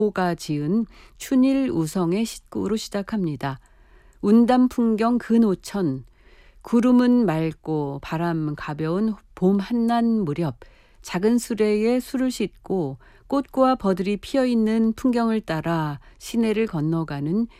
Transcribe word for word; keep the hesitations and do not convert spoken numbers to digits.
가 지은 춘일 우성의 시구로 시작합니다. 운담 풍경 근오천, 구름은 맑고 바람 가벼운 봄 한낮 무렵 작은 수레에 술을 싣고 꽃과 버들이 피어있는 풍경을 따라 시내를 건너가는